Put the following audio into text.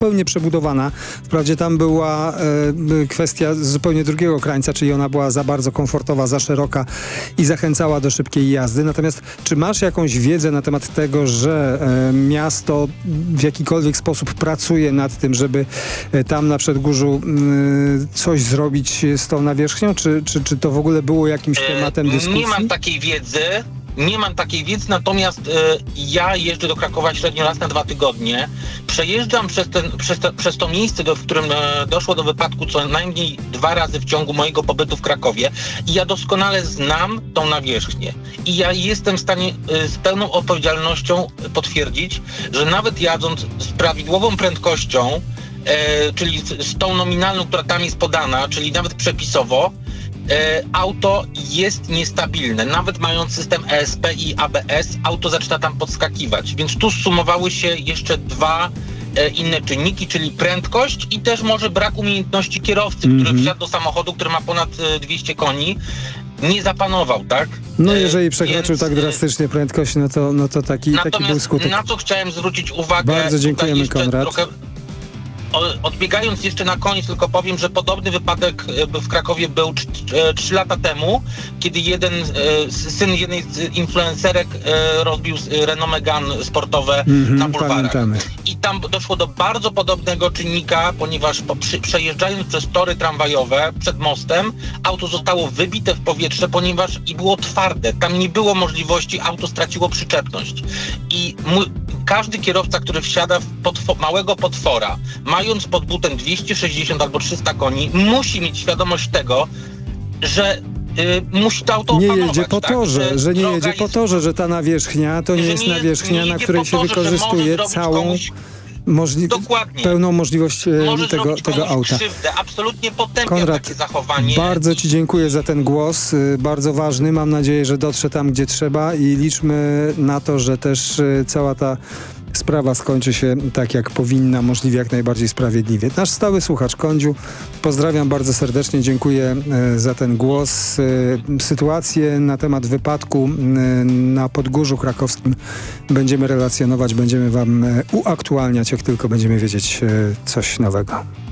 zupełnie przebudowana. Wprawdzie tam była kwestia zupełnie drugiego krańca, czyli ona była za bardzo komfortowa, za szeroka i zachęcała do szybkiej jazdy. Natomiast czy masz jakąś wiedzę na temat tego, że miasto w jakikolwiek sposób pracuje nad tym, żeby tam na Przedgórzu coś zrobić z tą nawierzchnią? Czy to w ogóle było jakimś tematem dyskusji? Nie mam takiej wiedzy, natomiast ja jeżdżę do Krakowa średnio raz na 2 tygodnie. Przejeżdżam przez to miejsce, w którym doszło do wypadku co najmniej 2 razy w ciągu mojego pobytu w Krakowie i ja doskonale znam tą nawierzchnię. I ja jestem w stanie z pełną odpowiedzialnością potwierdzić, że nawet jadąc z prawidłową prędkością, czyli z tą nominalną, która tam jest podana, czyli nawet przepisowo, auto jest niestabilne. Nawet mając system ESP i ABS, auto zaczyna tam podskakiwać. Więc tu zsumowały się jeszcze 2 inne czynniki, czyli prędkość i też może brak umiejętności kierowcy, który wsiadł do samochodu, który ma ponad 200 koni, nie zapanował, tak? No jeżeli przekroczył tak drastycznie prędkość, no to taki był skutek. Na co chciałem zwrócić uwagę... Bardzo dziękujemy, Konrad. Odbiegając jeszcze na koniec, tylko powiem, że podobny wypadek w Krakowie był 3 lata temu, kiedy syn jednej z influencerek rozbił Renault Megane sportowe na bulwarach. Pamiętamy. I tam doszło do bardzo podobnego czynnika, ponieważ przejeżdżając przez tory tramwajowe przed mostem, auto zostało wybite w powietrze, ponieważ i było twarde. Tam nie było możliwości, auto straciło przyczepność. I każdy kierowca, który wsiada w małego potwora, mając pod butem 260 albo 300 koni, musi mieć świadomość tego, że musi to auto opanować. Nie jedzie po torze, że nie jedzie po torze, że ta nawierzchnia to nie jest nawierzchnia, na której się wykorzystuje całą pełną możliwość tego auta. Krzywdę. Absolutnie potępiam Konrad, takie zachowanie. bardzo Ci dziękuję za ten głos, bardzo ważny. Mam nadzieję, że dotrze tam, gdzie trzeba i liczmy na to, że też cała ta sprawa skończy się tak, jak powinna, możliwie jak najbardziej sprawiedliwie. Nasz stały słuchacz Kondziu, pozdrawiam bardzo serdecznie, dziękuję za ten głos. Sytuację na temat wypadku na Podgórzu Krakowskim będziemy relacjonować, będziemy Wam uaktualniać, jak tylko będziemy wiedzieć coś nowego.